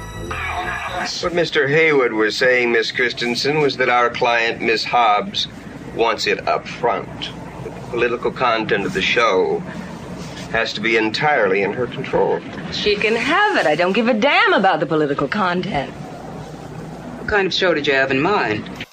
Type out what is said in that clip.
What Mr. Haywood was saying, Miss Christensen, was that our client, Miss Hobbs, wants it up front. The political content of the show has to be entirely in her control. She can have it. I don't give a damn about the political content. What kind of show did you have in mind?